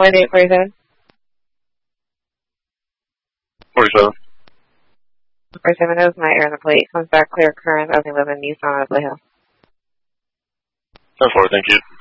4847. 47. 47 knows my air in the plate. Comes back clear current of 11 Nissan of the Hill. 10-4, thank you.